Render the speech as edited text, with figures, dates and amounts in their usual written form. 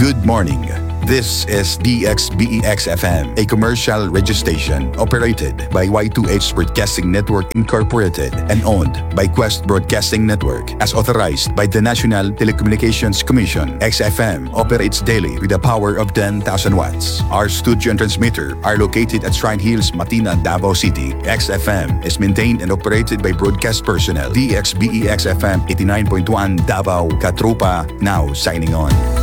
Good morning. This is DXBEX-FM, a commercial radio station operated by Y2H Broadcasting Network Incorporated and owned by Quest Broadcasting Network as authorized by the National Telecommunications Commission. XFM operates daily with a power of 10,000 watts. Our studio and transmitter are located at Shrine Hills, Matina, Davao City. XFM is maintained and operated by broadcast personnel. DXBEX-FM 89.1 Davao Katropa now signing on.